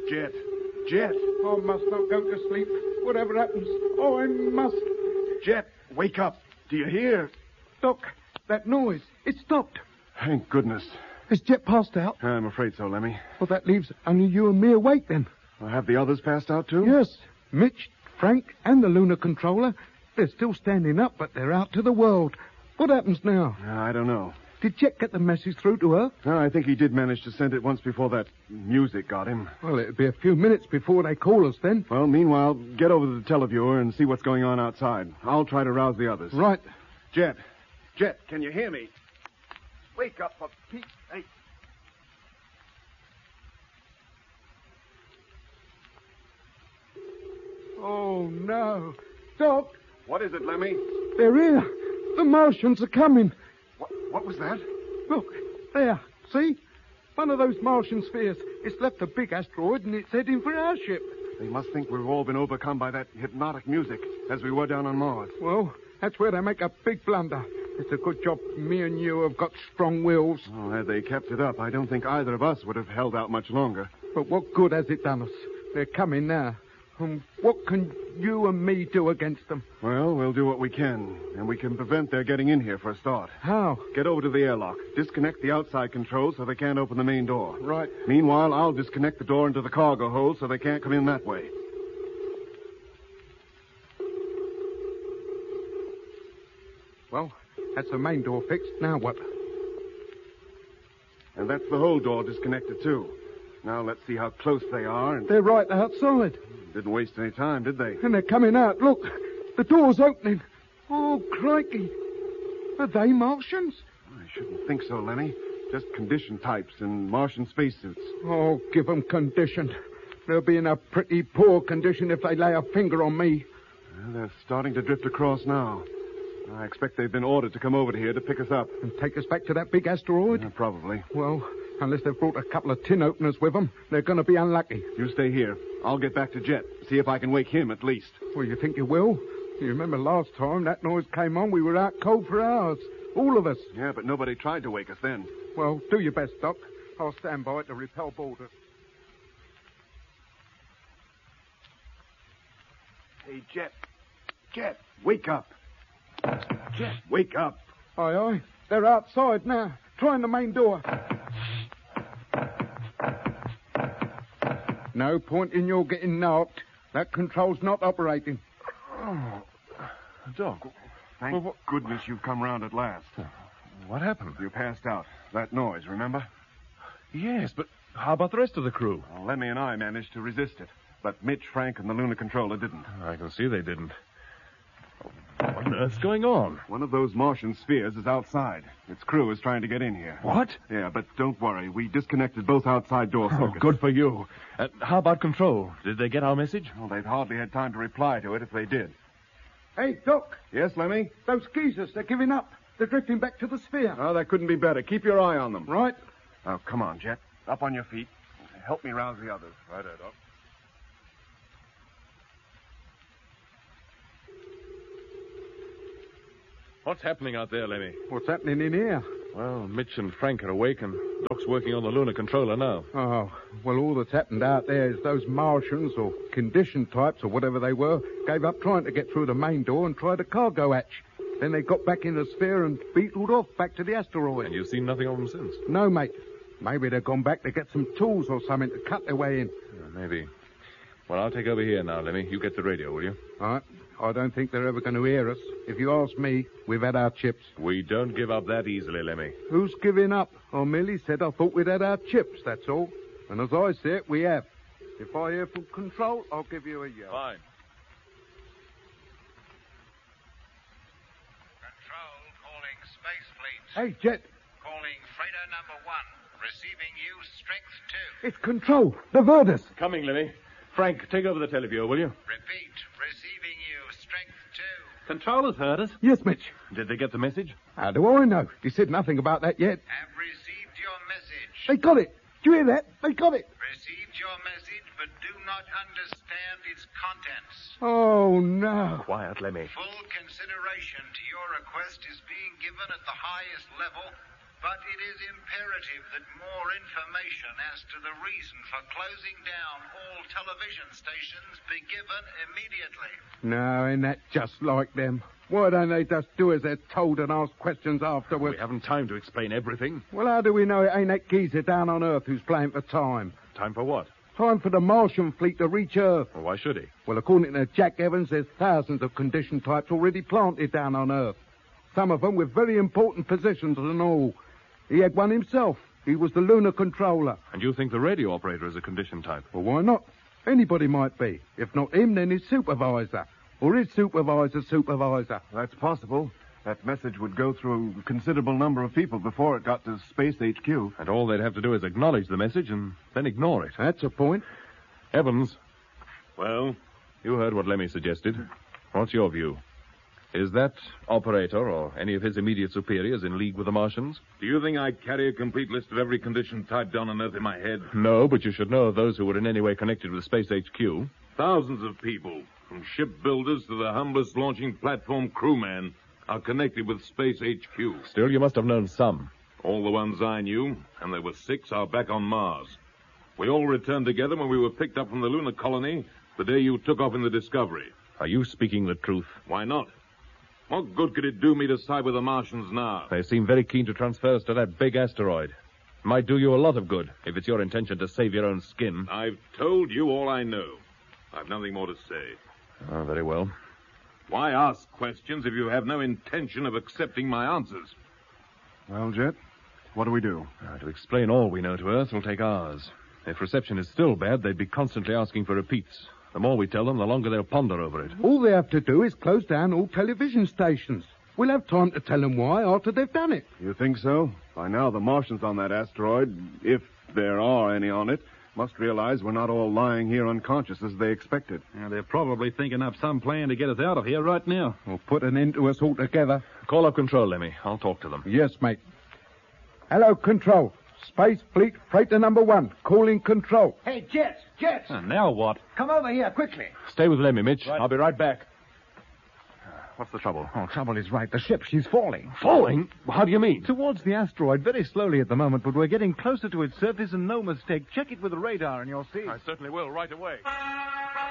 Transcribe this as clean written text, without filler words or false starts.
Jet. Jet. I must not go to sleep. Whatever happens, I must. Jet, wake up. Do you hear? Doc, that noise, it stopped. Thank goodness. Has Jet passed out? I'm afraid so, Lemmy. Well, that leaves only you and me awake then. Well, have the others passed out too? Yes. Mitch, Frank, and the lunar controller. They're still standing up, but they're out to the world. What happens now? I don't know. Did Jet get the message through to her? No, I think he did manage to send it once before that music got him. Well, it'll be a few minutes before they call us then. Well, meanwhile, get over to the televiewer and see what's going on outside. I'll try to rouse the others. Right. Jet, can you hear me? Wake up for Pete's sake. Oh, no. Doc, What is it, Lemmy? they're here. The Martians are coming. What was that? Look, there. See? One of those Martian spheres. It's left a big asteroid and it's heading for our ship. They must think we've all been overcome by that hypnotic music, as we were down on Mars. Well, that's where they make a big blunder. It's a good job me and you have got strong wills. Oh, had they kept it up, I don't think either of us would have held out much longer. But what good has it done us? They're coming now. And what can you and me do against them? Well, we'll do what we can, and we can prevent their getting in here for a start. How? Get over to the airlock. Disconnect the outside controls so they can't open the main door. Right. Meanwhile, I'll disconnect the door into the cargo hold so they can't come in that way. Well, that's the main door fixed. Now what? And that's the hold door disconnected, too. Now let's see how close they are. And They're right outside. didn't waste any time, did they? And they're coming out. Look, the door's opening. Oh, crikey. Are they Martians? I shouldn't think so, Lenny. Just condition types in Martian spacesuits. Oh, give them condition. They'll be in a pretty poor condition if they lay a finger on me. Well, they're starting to drift across now. I expect they've been ordered to come over here to pick us up. And take us back to that big asteroid? Probably. Well, unless they've brought a couple of tin openers with them, they're going to be unlucky. You stay here. I'll get back to Jet. See if I can wake him at least. Well, you think you will? You remember last time that noise came on, we were out cold for hours. All of us. Yeah, but nobody tried to wake us then. Well, do your best, Doc. I'll stand by to repel boarders. Hey, Jet. Jet, wake up. Jet, wake up. Aye, aye. They're outside now, trying the main door. No point in your getting knocked. That control's not operating. Oh, Doc. Thank goodness you've come round at last. What happened? You passed out. That noise, remember? Yes, but how about the rest of the crew? Well, Lemmy and I managed to resist it. But Mitch, Frank, and the lunar controller didn't. I can see they didn't. What on earth's going on? One of those Martian spheres is outside. Its crew is trying to get in here. What? Yeah, but don't worry. We disconnected both outside door Oh, circuits. good for you. How about control? Did they get our message? Well, they've hardly had time to reply to it if they did. Hey, Doc, Yes, Lemmy? those geezers, they're giving up. They're drifting back to the sphere. Oh, that couldn't be better. Keep your eye on them. Right? Now, come on, Jet. Up on your feet. Help me rouse the others. Right, Doc. What's happening out there, Lemmy? What's happening in here? Well, Mitch and Frank are awake, and Doc's working on the lunar controller now. Oh, well, all that's happened out there is those Martians, or condition types, or whatever they were, gave up trying to get through the main door and tried a cargo hatch. Then they got back in the sphere and beetled off back to the asteroid. And you've seen nothing of them since? No, mate. Maybe they've gone back to get some tools or something to cut their way in. Maybe. Well, I'll take over here now, Lemmy. You get the radio, will you? All right. I don't think they're ever going to hear us. If you ask me, we've had our chips. We don't give up that easily, Lemmy. Who's giving up? I merely said I thought we'd had our chips, that's all. And as I say it, we have. If I hear from control, I'll give you a yell. Fine. Control calling Space Fleet. Hey, Jet. Calling Freighter number 1. Receiving you strength 2. It's control. Divert us. Coming, Lemmy. Frank, take over the televiewer, will you? Repeat. Receiving you strength 2. Control has heard us. Yes, Mitch. Did they get the message? How do I know? He said nothing about that yet. Have received your message. They got it. Do you hear that? They got it. Received your message, but do not understand its contents. Oh, no. Quiet, Lemmy. Full consideration to your request is being given at the highest level. But it is imperative that more information as to the reason for closing down all television stations be given immediately. No, ain't that just like them? Why don't they just do as they're told and ask questions afterwards? We haven't time to explain everything. Well, how do we know it ain't that geezer down on Earth who's playing for time? Time for what? Time for the Martian fleet to reach Earth. Well, why should he? Well, according to Jack Evans, there's thousands of condition types already planted down on Earth. Some of them with very important positions and all. He had one himself. He was the lunar controller. And you think the radio operator is a condition type? Well, why not? Anybody might be. If not him, then his supervisor. Or his supervisor's supervisor. That's possible. That message would go through a considerable number of people before it got to Space HQ. And all they'd have to do is acknowledge the message and then ignore it. That's a point. Evans. Well, you heard what Lemmy suggested. What's your view? Is that operator or any of his immediate superiors in league with the Martians? Do you think I'd carry a complete list of every condition type down on Earth in my head? No, but you should know those who were in any way connected with Space HQ. Thousands of people, from shipbuilders to the humblest launching platform crewman, are connected with Space HQ. Still, you must have known some. All the ones I knew, and there were 6, are back on Mars. We all returned together when we were picked up from the lunar colony the day you took off in the Discovery. Are you speaking the truth? Why not? What good could it do me to side with the Martians now? They seem very keen to transfer us to that big asteroid. Might do you a lot of good if it's your intention to save your own skin. I've told you all I know. I've nothing more to say. Oh, very well. Why ask questions if you have no intention of accepting my answers? Well, Jet, what do we do? To explain all we know to Earth will take hours. If reception is still bad, they'd be constantly asking for repeats. The more we tell them, the longer they'll ponder over it. All they have to do is close down all television stations. We'll have time to tell them why after they've done it. You think so? By now, the Martians on that asteroid, if there are any on it, must realize we're not all lying here unconscious as they expected. Yeah, they're probably thinking up some plan to get us out of here right now. Or put an end to us altogether. Call up Control, Lemmy. I'll talk to them. Yes, mate. Hello, Control. Space Fleet Freighter number 1. Calling Control. Hey, Jets! Now what? Come over here, quickly. Stay with Lemmy, Mitch. Right. I'll be right back. What's the trouble? Oh, trouble is right. The ship, she's falling. Falling? How do you mean? Towards the asteroid, very slowly at the moment, but we're getting closer to its surface and no mistake. Check it with the radar and you'll see. I certainly will, right away.